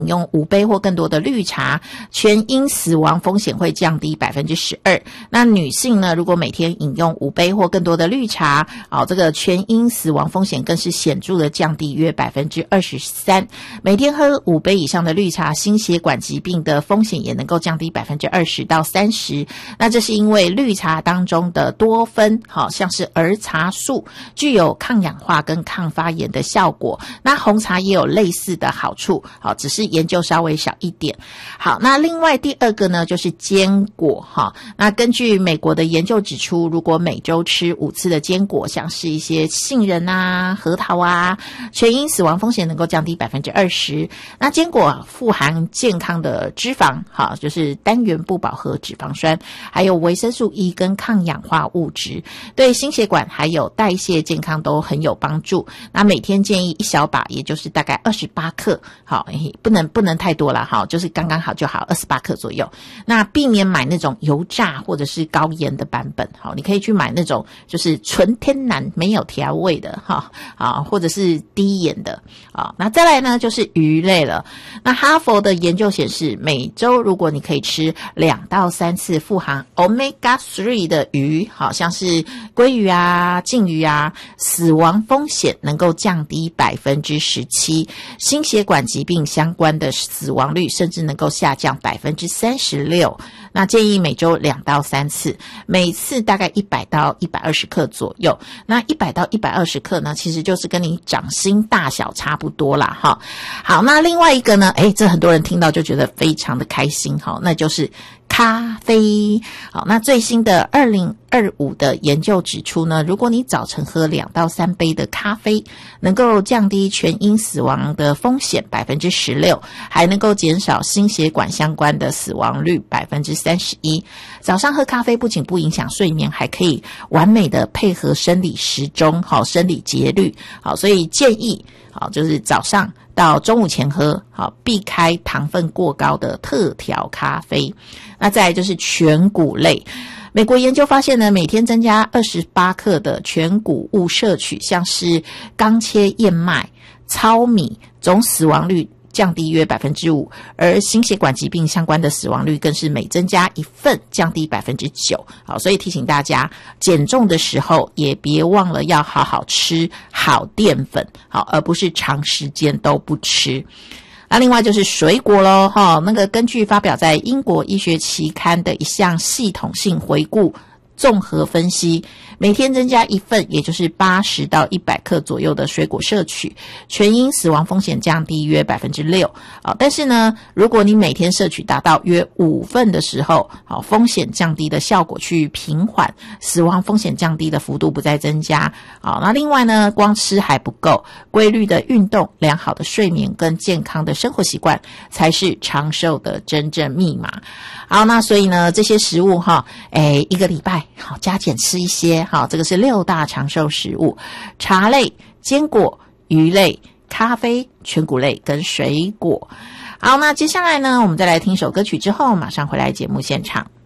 饮用5杯或更多的绿茶，全因死亡风险会降低 12%。 那女性呢，如果每天饮用5杯或更多的绿茶，这个全因死亡风险更是显著的降低约 23%。 每天喝5杯以上的绿茶，心血管疾病的风险也能够降低 20%到30%。 那这是因为绿茶当中的多酚，像是儿茶素，具有抗氧化跟抗发炎的效果。那红茶也有类似的好处，只是研究稍微少一点。好，那另外第二个呢，就是坚果哈。那根据美国的研究指出，如果每周吃5次的坚果，像是一些杏仁啊、核桃啊，全因死亡风险能够降低 20%。 那坚果富含健康的脂肪，就是单元不饱和脂肪酸，还有维生素 E 跟抗氧化物质，对心血管还有代谢健康都很有帮助。那每天建议1小把，也就是大概28克，好，不能太多了，好，就是刚刚好就好，28克左右。那避免买那种油炸或者是高盐的版本，好，你可以去买那种就是纯天然没有调味的，或者是低盐的。那再来呢，就是鱼类了。那哈佛的研究显示，每周如果你可以吃2到3次富含 Omega 3的鱼，好像是鲑鱼啊、鲭鱼啊，死亡风险能够降低 17%， 心血管疾病相关的死亡率甚至能够下降 36%。 那建议每周2到3次，每次大概100到120克左右。那100到120克呢，其实就是跟你掌心大小差不多啦哈。好，那另外一个呢，这很多人听到就觉得非常的开心，那就是咖啡。好，那最新的2025的研究指出呢，如果你早晨喝2到3杯的咖啡，能够降低全因死亡的风险 16%， 还能够减少心血管相关的死亡率 31%。 早上喝咖啡不仅不影响睡眠，还可以完美的配合生理时钟，生理节律。好，所以建议就是早上到中午前喝，避开糖分过高的特调咖啡。那再来就是全谷类。美国研究发现呢，每天增加28克的全谷物摄取，像是刚切燕麦、糙米，总死亡率降低约 5%， 而心血管疾病相关的死亡率更是每增加1份降低 9%。 好，所以提醒大家，减重的时候也别忘了要好好吃好淀粉，好，而不是长时间都不吃。那另外就是水果咯，那个根据发表在英国医学期刊的一项系统性回顾综合分析，每天增加1份，也就是80到100克左右的水果摄取，全因死亡风险降低约 6%。 但是呢，如果你每天摄取达到约5份的时候，风险降低的效果趋于平缓，死亡风险降低的幅度不再增加。那另外呢，光吃还不够，规律的运动、良好的睡眠跟健康的生活习惯才是长寿的真正密码。好，那所以呢，这些食物一个礼拜加减吃一些，这个是6大长寿食物：茶类、坚果、鱼类、咖啡、全谷类跟水果。好，那接下来呢，我们再来听首歌曲，之后马上回来节目现场。